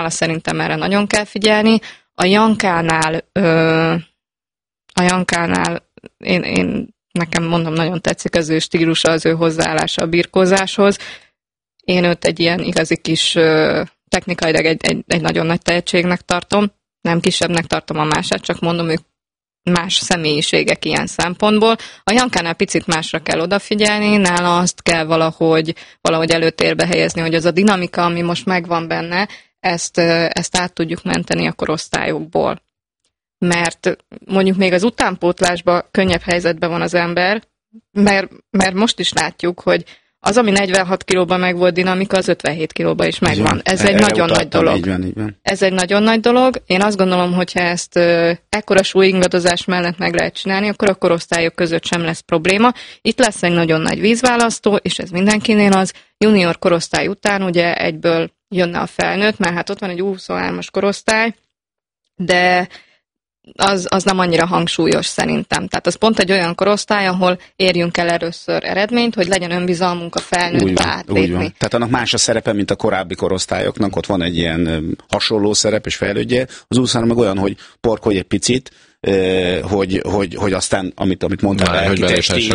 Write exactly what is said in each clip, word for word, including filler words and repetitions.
szerintem erre nagyon kell figyelni. A Jankánál, ö, a Jankánál én, én nekem mondom, nagyon tetszik az ő stílusa, az ő hozzáállása a birkózáshoz. Én őt egy ilyen igazi kis ö, technikailag egy, egy, egy nagyon nagy tehetségnek tartom. Nem kisebbnek tartom a mását, csak mondom, ők más személyiségek ilyen szempontból. A Jankánál picit másra kell odafigyelni, nála azt kell valahogy, valahogy előtérbe helyezni, hogy az a dinamika, ami most megvan benne, ezt, ezt át tudjuk menteni a korosztályokból. Mert mondjuk még az utánpótlásban könnyebb helyzetben van az ember, mert, mert most is látjuk, hogy az, ami negyvenhat kilóban meg volt dinamika, az ötvenhét kilóban is megvan. Ez egy nagyon nagy dolog. Így van, így van. Ez egy nagyon nagy dolog. Én azt gondolom, hogyha ezt uh, ekkora súlyingadozás mellett meg lehet csinálni, akkor a korosztályok között sem lesz probléma. Itt lesz egy nagyon nagy vízválasztó, és ez mindenkinél az. Junior korosztály után ugye egyből jönne a felnőtt, mert hát ott van egy huszonhármas korosztály, de az, az nem annyira hangsúlyos szerintem. Tehát az pont egy olyan korosztály, ahol érjünk el először eredményt, hogy legyen önbizalmunk a felnőttbe átlépni. Tehát annak más a szerepe, mint a korábbi korosztályoknak, ott van egy ilyen hasonló szerep és fejlődje. Az úszára meg olyan, hogy porkolj egy picit, hogy, hogy, hogy aztán, amit, amit mondtál, elkitesti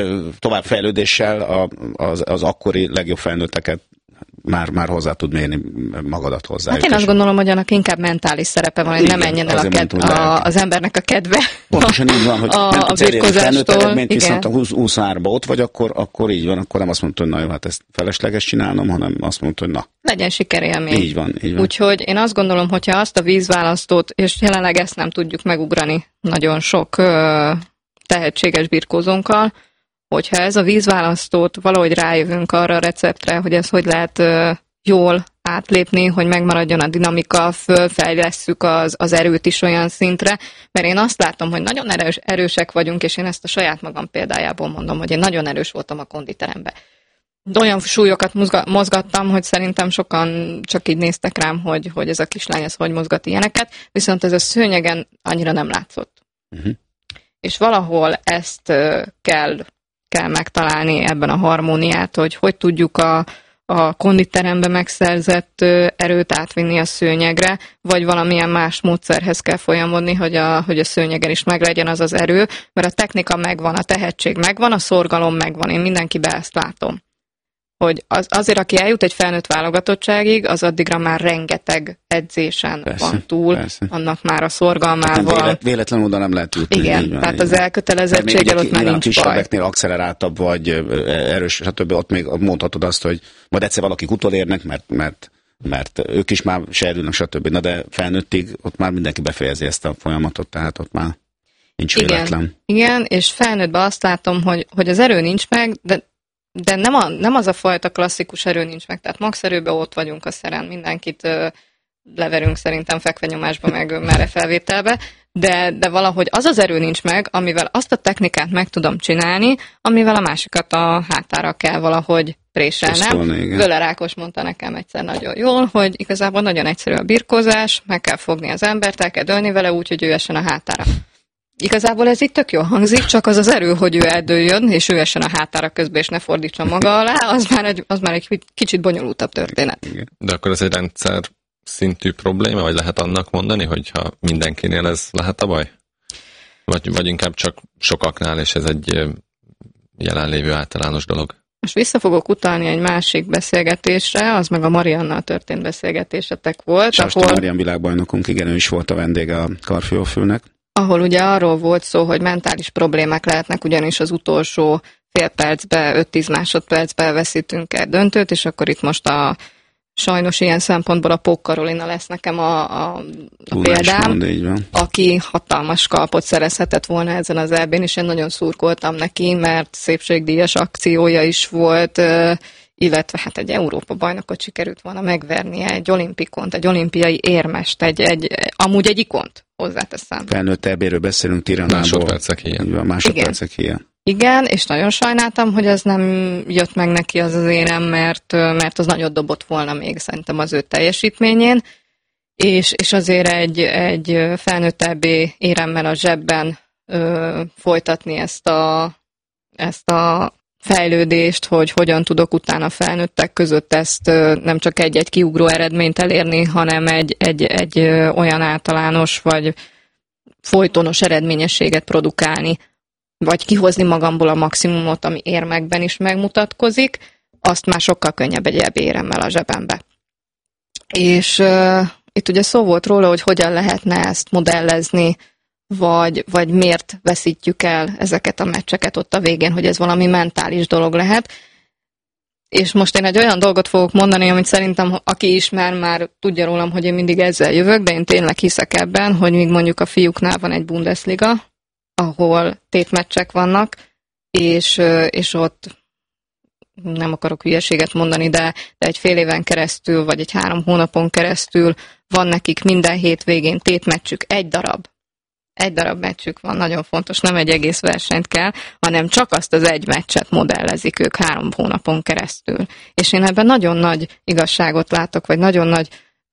továbbfejlődéssel az, az akkori legjobb felnőtteket már, már hozzá tud mérni magadat hozzá. Hát én azt gondolom, hogy annak inkább mentális szerepe van, hogy nem menjen el a ked- a, az embernek a kedve. Pontosan így van, hogy a, nem tudsz elérni felnőtt eredményt, igen. viszont a huszonháromban ott vagy, akkor, akkor így van, akkor nem azt mondta, hogy na jó, hát ezt felesleges csinálnom, hanem azt mondta, hogy na. Legyen sikerélmény. Így van, így van. Úgyhogy én azt gondolom, hogyha azt a vízválasztót, és jelenleg ezt nem tudjuk megugrani nagyon sok ö, tehetséges birkózónkkal, hogyha ez a vízválasztót valahogy rájövünk arra a receptre, hogy ez hogy lehet ö, jól átlépni, hogy megmaradjon a dinamika, fölfejlesszük az, az erőt is olyan szintre, mert én azt látom, hogy nagyon erős, erősek vagyunk, és én ezt a saját magam példájából mondom, hogy én nagyon erős voltam a konditeremben. De olyan súlyokat mozgattam, hogy szerintem sokan csak így néztek rám, hogy, hogy ez a kislány, ez hogy mozgat ilyeneket, viszont ez a szőnyegen annyira nem látszott. Uh-huh. És valahol ezt uh, kell kell megtalálni ebben a harmóniát, hogy hogy tudjuk a, a konditerembe megszerzett erőt átvinni a szőnyegre, vagy valamilyen más módszerhez kell folyamodni, hogy a, hogy a szőnyegen is meglegyen az az erő, mert a technika megvan, a tehetség megvan, a szorgalom megvan, én mindenkiben ezt látom. Hogy az, azért, aki eljut egy felnőtt válogatottságig, az addigra már rengeteg edzésen persze, van túl, persze. Annak már a szorgalmával. Vélet, véletlenül oda nem lehet jutni. Igen, így van, tehát így az elkötelezettséggel ott már nincs baj. Kisebbeknél akcelerátabb vagy erős, stb. Ott még mondhatod azt, hogy majd egyszer valakik utolérnek, mert, mert, mert ők is már serdülnek, stb. Na de felnőttig ott már mindenki befejezi ezt a folyamatot, tehát ott már nincs véletlen. Igen, igen, és felnőttben azt látom, hogy, hogy az erő nincs meg, de De nem, a, nem az a fajta klasszikus erő nincs meg, tehát max erőben ott vagyunk a szeren, mindenkit ö, leverünk szerintem fekvenyomásba, meg merre felvételbe, de, de valahogy az az erő nincs meg, amivel azt a technikát meg tudom csinálni, amivel a másikat a hátára kell valahogy préselnem. Völler Ákos mondta nekem egyszer nagyon jól, hogy igazából nagyon egyszerű a birkózás, meg kell fogni az embert, el kell dőlni vele úgy, hogy ő essen a hátára. Igazából ez itt tök jól hangzik, csak az az erő, hogy ő eldőljön, és ő essen a hátára közben, és ne fordítson maga alá, az már egy, az már egy kicsit bonyolultabb történet. De akkor ez egy rendszer szintű probléma, vagy lehet annak mondani, hogyha mindenkinél ez lehet a baj? Vagy, vagy inkább csak sokaknál, és ez egy jelenlévő általános dolog? Most vissza fogok utalni egy másik beszélgetésre, az meg a Mariannal történt beszélgetésetek volt. Sasti ahol... Marian világbajnokunk, igen, ő is volt a vendége a Karfiófülnek. Ahol ugye arról volt szó, hogy mentális problémák lehetnek, ugyanis az utolsó fél percbe, öt-tíz másodpercbe veszítünk el döntőt, és akkor itt most a sajnos ilyen szempontból a Pók Karolina lesz nekem a, a, a példám, mond, aki hatalmas kalpot szerezhetett volna ezen az é bén, és én nagyon szurkoltam neki, mert szépségdíjas akciója is volt, illetve hát egy Európa-bajnokot sikerült volna megvernie, egy olimpikont, egy olimpiai érmest, egy, egy, amúgy egy ikont, hozzáteszem. Felnőtt é béről beszélünk, Tiranából. Másodpercek ilyen. Másodpercek ilyen. Igen, és nagyon sajnáltam, hogy ez nem jött meg neki az az érem, mert, mert az nagyot dobott volna még szerintem az ő teljesítményén, és, és azért egy, egy felnőtt é bé éremmel a zsebben ö, folytatni ezt a, ezt a fejlődést, hogy hogyan tudok utána felnőttek között ezt nem csak egy-egy kiugró eredményt elérni, hanem egy, egy, egy olyan általános vagy folytonos eredményességet produkálni, vagy kihozni magamból a maximumot, ami érmekben is megmutatkozik, azt már sokkal könnyebb egy éremmel a zsebembe. És uh, itt ugye szó volt róla, hogy hogyan lehetne ezt modellezni, vagy, vagy miért veszítjük el ezeket a meccseket ott a végén, hogy ez valami mentális dolog lehet. És most én egy olyan dolgot fogok mondani, amit szerintem aki ismer, már tudja rólam, hogy én mindig ezzel jövök, de én tényleg hiszek ebben, hogy még mondjuk a fiúknál van egy Bundesliga, ahol tétmeccsek vannak, és, és ott nem akarok hülyeséget mondani, de, de egy fél éven keresztül, vagy egy három hónapon keresztül van nekik minden hétvégén tétmeccsük, egy darab. Egy darab meccsük van, nagyon fontos, nem egy egész versenyt kell, hanem csak azt az egy meccset modellezik ők három hónapon keresztül. És én ebben nagyon nagy igazságot látok, vagy nagyon nagy,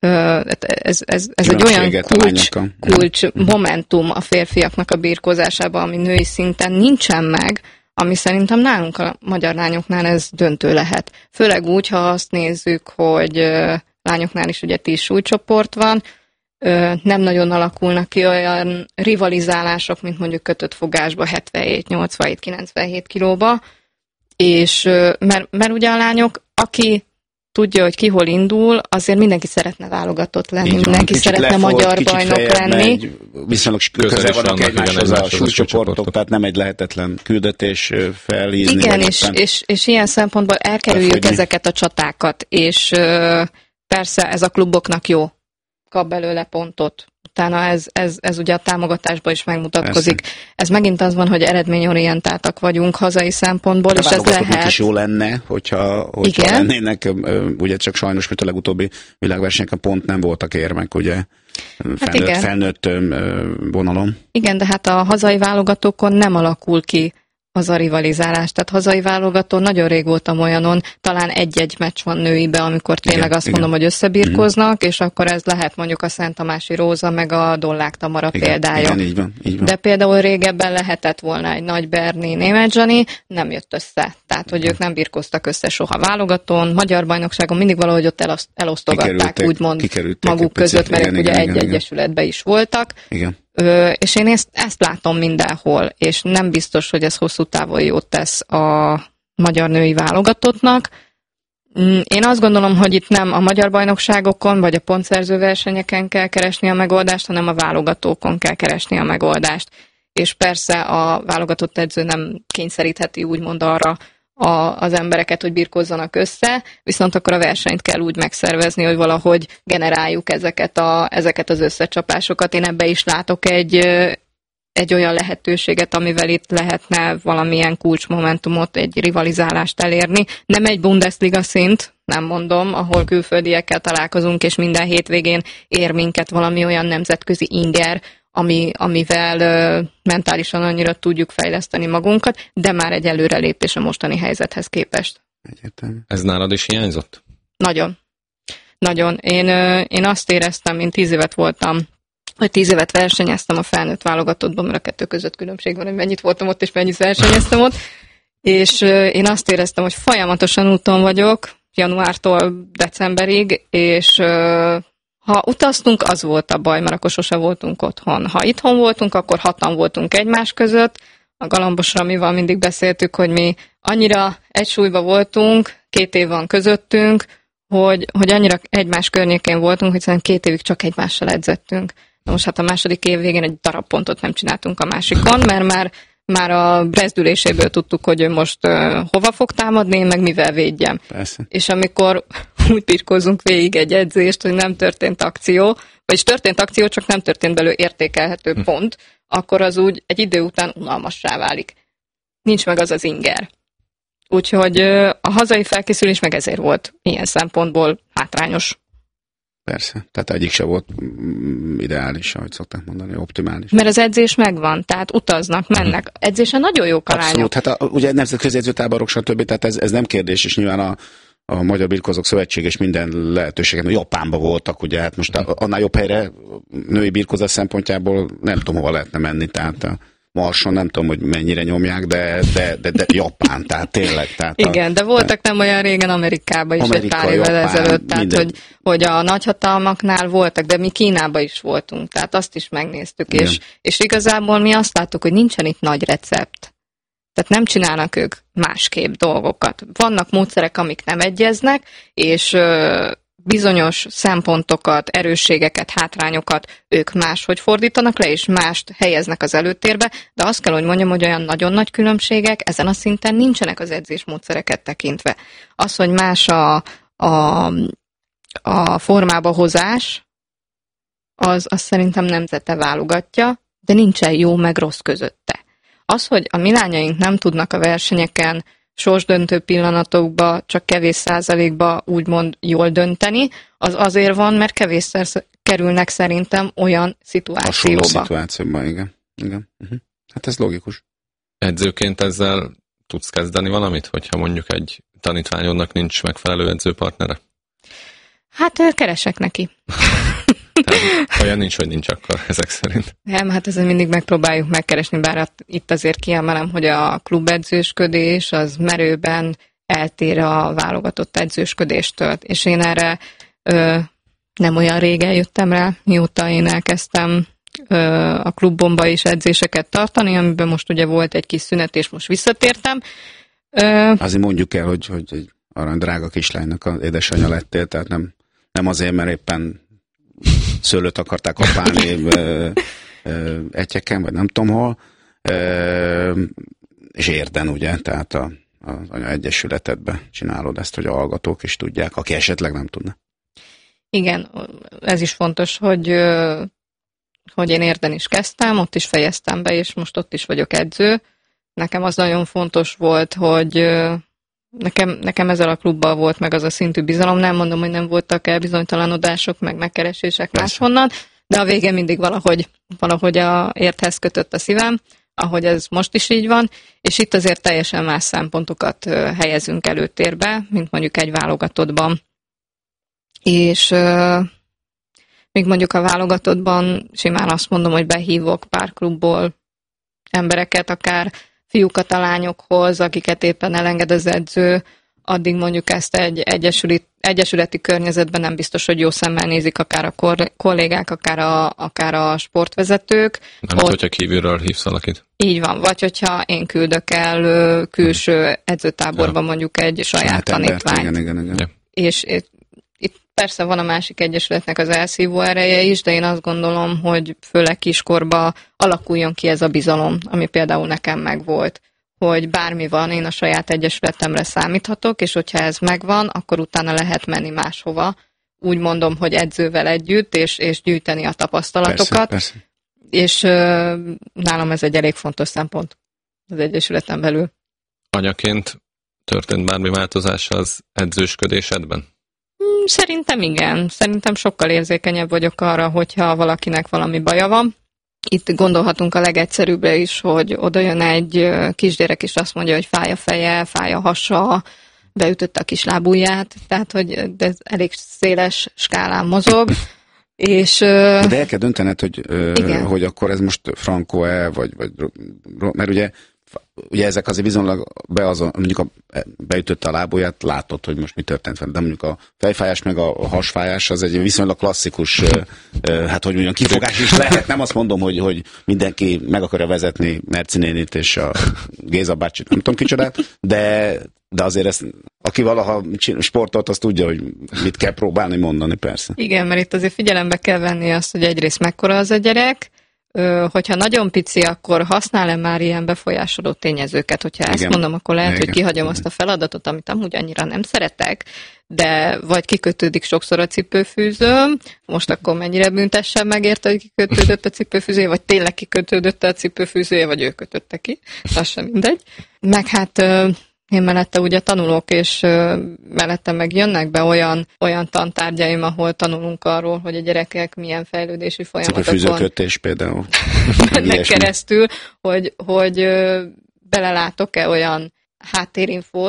ez, ez, ez egy olyan kulcs, kulcs momentum a férfiaknak a birkózásában, ami női szinten nincsen meg, ami szerintem nálunk a magyar lányoknál ez döntő lehet. Főleg úgy, ha azt nézzük, hogy lányoknál is ugye tíz súlycsoport van, nem nagyon alakulnak ki olyan rivalizálások, mint mondjuk kötött fogásba hetvenhét, nyolcvanhét, kilencvenhét kilóba, és mert, mert ugye a lányok, aki tudja, hogy ki hol indul, azért mindenki szeretne válogatott lenni, van, mindenki szeretne lefolt, magyar bajnok lenni. Megy, viszonylag közel vannak egymáshoz a súlycsoportok, tehát nem egy lehetetlen küldetés felhízni. Igen, és, és, és ilyen szempontból elkerüljük elfogyni ezeket a csatákat, és persze ez a kluboknak jó, kap belőle pontot. Utána ez, ez, ez ugye a támogatásban is megmutatkozik. Persze. Ez megint az van, hogy eredményorientáltak vagyunk hazai szempontból, és ez lehet. is jó lenne, hogyha, hogyha lennének, ugye csak sajnos, mint a legutóbbi világversenyeken pont nem voltak érmek, ugye felnőtt, hát felnőtt vonalon. Igen, de hát a hazai válogatókon nem alakul ki az a rivalizálás. Tehát hazai válogató nagyon régóta olyanon, talán egy-egy meccs van nőibe, amikor tényleg igen, azt igen. mondom, hogy összebirkoznak, mm. és akkor ez lehet mondjuk a Szent Tamási Róza, meg a Dollák Tamara igen, példája. Igen, így van, így van. De például régebben lehetett volna egy Nagy Berni, Németh Zsani, nem jött össze. Tehát, hogy ők nem birkoztak össze soha válogatón, magyar bajnokságon, mindig valahogy ott elosztogatták, úgymond maguk között, mert igen, ugye igen, egy igen, egyesületben is voltak. Igen. Ö, és én ezt, ezt látom mindenhol, és nem biztos, hogy ez hosszú távon jót tesz a magyar női válogatottnak. Én azt gondolom, hogy itt nem a magyar bajnokságokon, vagy a pontszerző versenyeken kell keresni a megoldást, hanem a válogatókon kell keresni a megoldást. És persze a válogatott edző nem kényszerítheti úgymond arra a, az embereket, hogy birkózzanak össze, viszont akkor a versenyt kell úgy megszervezni, hogy valahogy generáljuk ezeket, a, ezeket az összecsapásokat. Én ebbe is látok egy, egy olyan lehetőséget, amivel itt lehetne valamilyen kulcsmomentumot, egy rivalizálást elérni. Nem egy Bundesliga szint, nem mondom, ahol külföldiekkel találkozunk, és minden hétvégén ér minket valami olyan nemzetközi inger, Ami, amivel uh, mentálisan annyira tudjuk fejleszteni magunkat, de már egy előrelépés a mostani helyzethez képest. Egyetem. Ez nálad is hiányzott? Nagyon. Nagyon. Én, uh, én azt éreztem, én tíz évet voltam, vagy tíz évet versenyeztem a felnőtt válogatottban, mert a kettő között különbség van, hogy mennyit voltam ott, és mennyit versenyeztem ott, és uh, én azt éreztem, hogy folyamatosan úton vagyok, januártól decemberig, és uh, ha utaztunk, az volt a baj, mert akkor sose voltunk otthon. Ha itthon voltunk, akkor hatan voltunk egymás között. A Galambos Ramival mindig beszéltük, hogy mi annyira egy súlyba voltunk, két év van közöttünk, hogy, hogy annyira egymás környékén voltunk, hogy szerintem két évig csak egymással edzettünk. Na most hát a második év végén egy darab pontot nem csináltunk a másikon, mert már, már a brezdüléséből tudtuk, hogy ő most uh, hova fog támadni, én meg mivel védjem. Persze. És amikor úgy birkózunk végig egy edzést, hogy nem történt akció, vagyis történt akció, csak nem történt belőle értékelhető hm. pont, akkor az úgy egy idő után unalmassá válik. Nincs meg az az inger. Úgyhogy a hazai felkészülés meg ezért volt ilyen szempontból hátrányos. Persze, tehát egyik se volt ideális, ahogy szokták mondani, optimális. Mert az edzés megvan, tehát utaznak, mennek. Edzésen nagyon jók a lányok. Abszolút, hát a, ugye nemzetközi edzőtáborok, stb. Tehát ez, ez nem kérdés, és nyilván a a Magyar Birkózók Szövetség és minden lehetőségen, Japánban voltak, ugye, hát most annál jobb helyre női birkózás szempontjából nem tudom, hova lehetne menni, tehát Marson, nem tudom, hogy mennyire nyomják, de, de, de, de Japán, tehát tényleg. Tehát igen, a, de voltak nem olyan régen Amerikában is Amerika, egy pár évvel Japán, ezelőtt, tehát minden. hogy, hogy a nagyhatalmaknál voltak, de mi Kínában is voltunk, tehát azt is megnéztük, és, és igazából mi azt láttuk, hogy nincsen itt nagy recept. Tehát nem csinálnak ők másképp dolgokat. Vannak módszerek, amik nem egyeznek, és ö, bizonyos szempontokat, erősségeket, hátrányokat ők máshogy fordítanak le, és mást helyeznek az előtérbe, de azt kell, hogy mondjam, hogy olyan nagyon nagy különbségek ezen a szinten nincsenek az edzésmódszereket tekintve. Az, hogy más a, a, a formába hozás, az, az szerintem nemzete válogatja, de nincsen jó meg rossz közötte. Az, hogy a mi lányaink nem tudnak a versenyeken sorsdöntő pillanatokba, csak kevés százalékba úgymond jól dönteni, az azért van, mert kevésszer kerülnek szerintem olyan szituációba. Hasonló szituációban, igen. igen. Uh-huh. Hát ez logikus. Edzőként ezzel tudsz kezdeni valamit, hogyha mondjuk egy tanítványodnak nincs megfelelő edzőpartnere? Hát keresek neki. Tehát olyan nincs, hogy nincs akkor ezek szerint. Nem, hát ezen mindig megpróbáljuk megkeresni, bár itt azért kiemelem, hogy a klubedzősködés az merőben eltér a válogatott edzősködéstől. És én erre ö, nem olyan régen jöttem rá, mióta én elkezdtem ö, a klubomba is edzéseket tartani, amiben most ugye volt egy kis szünet, és most visszatértem. Ö, Azért mondjuk el, hogy, hogy egy arany drága kislánynak az édesanyja lettél, tehát nem, nem azért, mert éppen szőlőt akarták kapálni egyeken, vagy nem tudom hol, ö, és érden, ugye, tehát a, az Anya Egyesületedben csinálod ezt, hogy a hallgatók is tudják, aki esetleg nem tudna. Igen, ez is fontos, hogy, hogy én Érden is kezdtem, ott is fejeztem be, és most ott is vagyok edző. Nekem az nagyon fontos volt, hogy nekem, nekem ezzel a klubbal volt meg az a szintű bizalom, nem mondom, hogy nem voltak elbizonytalanodások, meg megkeresések Persze. máshonnan, de a vége mindig valahogy, valahogy a Érthez kötött a szívem, ahogy ez most is így van, és itt azért teljesen más szempontokat helyezünk előtérbe, mint mondjuk egy válogatottban. És euh, még mondjuk a válogatottban simán azt mondom, hogy behívok pár klubból embereket, akár fiúkat a lányokhoz, akiket éppen elenged az edző, addig mondjuk ezt egy egyesület, egyesületi környezetben nem biztos, hogy jó szemmel nézik akár a kollégák, akár a, akár a sportvezetők. Nem ott, hogyha kívülről hívsz valakit. Így van, vagy hogyha én küldök el külső edzőtáborba ja. mondjuk egy saját hát tanítványt. Igen, igen, igen. Ja. És itt persze van a másik egyesületnek az elszívó ereje is, de én azt gondolom, hogy főleg kiskorba alakuljon ki ez a bizalom, ami például nekem megvolt, hogy bármi van, én a saját egyesületemre számíthatok, és hogyha ez megvan, akkor utána lehet menni máshova. Úgy mondom, hogy edzővel együtt, és, és gyűjteni a tapasztalatokat. Persze, persze. És uh, nálam ez egy elég fontos szempont az egyesületen belül. Anyaként történt bármi változás az edzősködésedben? Szerintem igen. Szerintem sokkal érzékenyebb vagyok arra, hogyha valakinek valami baja van. Itt gondolhatunk a legegyszerűbbre is, hogy oda jön egy kisgyerek, és azt mondja, hogy fáj a feje, fáj a hasa, beütötte a kis lábujját, tehát hogy ez elég széles skálán mozog. És, de el kell döntened, hogy, hogy akkor ez most frankó-e, vagy, vagy mert ugye Ugye ezek azért bizonylag be azon, mondjuk a, beütötte a lábujját, látod, hogy most mi történt vele, de mondjuk a fejfájás meg a hasfájás az egy viszonylag klasszikus, hát hogy mondjam, kifogás is lehet. Nem azt mondom, hogy, hogy mindenki meg akarja vezetni Merci nénit és a Géza bácsit, nem tudom kicsodát, de, de azért ezt, aki valaha sportolt, az tudja, hogy mit kell próbálni mondani, persze. Igen, mert itt azért figyelembe kell venni azt, hogy egyrészt mekkora az a gyerek, hogyha nagyon pici, akkor használ-e már ilyen befolyásoló tényezőket? Hogyha Igen. ezt mondom, akkor lehet, Igen. hogy kihagyom azt a feladatot, amit amúgy annyira nem szeretek, de vagy kikötődik sokszor a cipőfűzőm, most akkor mennyire büntessem meg érte, hogy kikötődött a cipőfűzője, vagy tényleg kikötődött a cipőfűzője, vagy ő kötötte ki, az sem mindegy. Meg hát én mellette ugye tanulok, és mellette meg jönnek be olyan, olyan tantárgyaim, ahol tanulunk arról, hogy a gyerekek milyen fejlődési folyamatokon cipőfűzőkötés például mennek keresztül, hogy, hogy belelátok-e olyan háttérinfót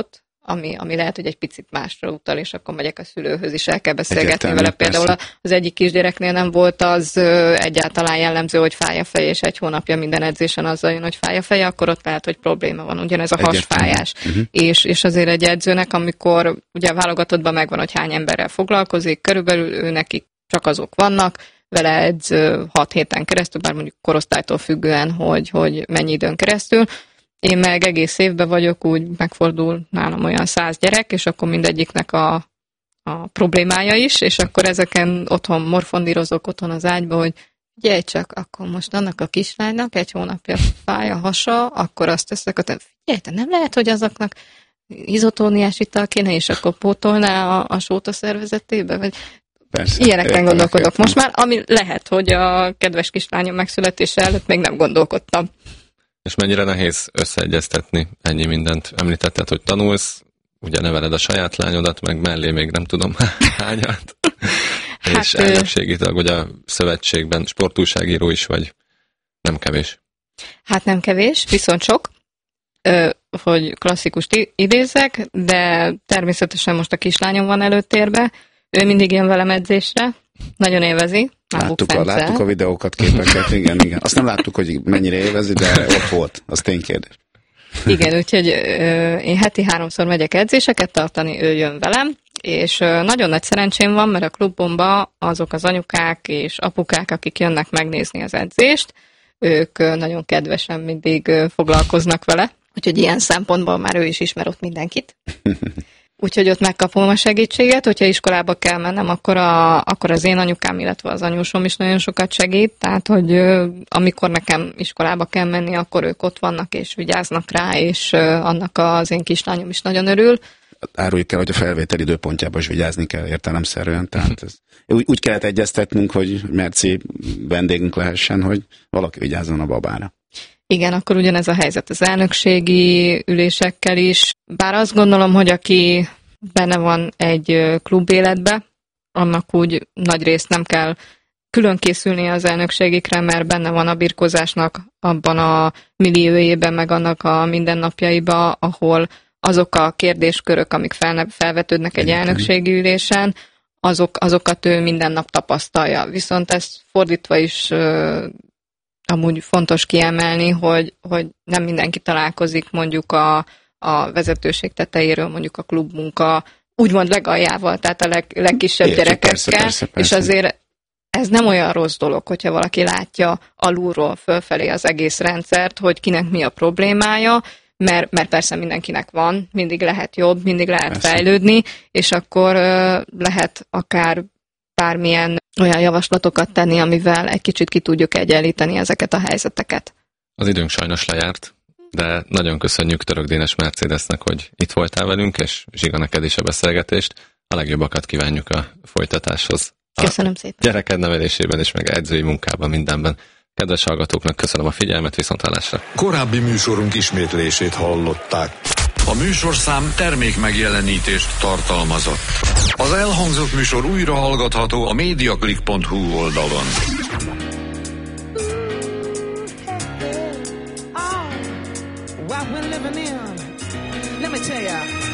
ami, ami lehet, hogy egy picit másra utal, és akkor megyek a szülőhöz is, el kell beszélgetni Egyértelmű, vele. Például persze. az egyik kisgyereknél nem volt az ö, egyáltalán jellemző, hogy fáj a feje, és egy hónapja minden edzésen azzal jön, hogy fáj a feje, akkor ott lehet, hogy probléma van. Ugyanez a hasfájás. Uh-huh. És, és azért egy edzőnek, amikor ugye a válogatottban megvan, hogy hány emberrel foglalkozik, körülbelül ő neki csak azok vannak, vele edz hat héten keresztül, bár mondjuk korosztálytól függően, hogy, hogy mennyi időn keresztül. Én meg egész évben vagyok, úgy megfordul nálam olyan száz gyerek, és akkor mindegyiknek a, a problémája is, és akkor ezeken otthon morfondírozok otthon az ágyba, hogy figyelj csak, akkor most annak a kislánynak egy hónapja fáj a hasa, akkor azt teszek, hogy figyelj, te nem lehet, hogy azoknak izotóniás ital kéne, és akkor pótolná a, a sót a szervezetébe, vagy Persze, ilyeneken gondolkodok most már, ami lehet, hogy a kedves kislányom megszületése előtt még nem gondolkodtam. És mennyire nehéz összeegyeztetni ennyi mindent? Említetted, hogy tanulsz, ugye neveled a saját lányodat, meg mellé még nem tudom hányat, hát, és elnökségi tag, vagy a szövetségben sportújságíró is vagy, nem kevés. Hát nem kevés, viszont sok, hogy klasszikust idézek, de természetesen most a kislányom van előtérbe, ő mindig jön velem edzésre, nagyon élvezi. Láttuk a, láttuk a videókat, képeket, igen, igen. Azt nem láttuk, hogy mennyire élvezi, de ott volt, az ténykérdés. Igen, úgyhogy ö, én heti háromszor megyek edzéseket tartani, ő jön velem, és ö, nagyon nagy szerencsém van, mert a klubomban azok az anyukák és apukák, akik jönnek megnézni az edzést, ők ö, nagyon kedvesen mindig ö, foglalkoznak vele, úgyhogy ilyen szempontból már ő is ismer ott mindenkit. Úgyhogy ott megkapom a segítséget, hogyha iskolába kell mennem, akkor, a, akkor az én anyukám, illetve az anyósom is nagyon sokat segít, tehát, hogy ö, amikor nekem iskolába kell menni, akkor ők ott vannak és vigyáznak rá, és ö, annak az én kislányom is nagyon örül. Áruljuk el, hogy a felvétel időpontjában is vigyázni kell értelemszerűen, tehát ez, úgy, úgy kellett egyeztetnünk, hogy Merci vendégünk lehessen, hogy valaki vigyázzon a babára. Igen, akkor ugyanez a helyzet az elnökségi ülésekkel is. Bár azt gondolom, hogy aki benne van egy klubéletbe, annak úgy nagy részt nem kell külön készülni az elnökségikre, mert benne van a birkózásnak abban a milliójében, meg annak a mindennapjaiba, ahol azok a kérdéskörök, amik fel, felvetődnek egy elnökségi ülésen, azok, azokat ő minden nap tapasztalja. Viszont ezt fordítva is amúgy fontos kiemelni, hogy, hogy nem mindenki találkozik mondjuk a, a vezetőség tetejéről, mondjuk a klubmunka úgymond legaljával, tehát a leg, legkisebb Értjük, gyerekekkel, persze, persze, persze. És azért ez nem olyan rossz dolog, hogyha valaki látja alulról fölfelé az egész rendszert, hogy kinek mi a problémája, mert, mert persze mindenkinek van, mindig lehet jobb, mindig lehet persze. fejlődni, és akkor uh, lehet akár bármilyen olyan javaslatokat tenni, amivel egy kicsit ki tudjuk egyenlíteni ezeket a helyzeteket. Az időnk sajnos lejárt, de nagyon köszönjük Török Dénes Mercedesnek, hogy itt voltál velünk, és Zsiga, neked is a beszélgetést. A legjobbakat kívánjuk a folytatáshoz. Köszönöm szépen. Gyereked nevelésében és meg edzői munkában, mindenben. Kedves hallgatóknak köszönöm a figyelmet, viszonthallásra. Korábbi műsorunk ismétlését hallották. A műsorszám termék megjelenítést tartalmazott. Az elhangzott műsor újra hallgatható a mediaclick pont hu oldalon. Oh, what we're living in. Let me tell ya.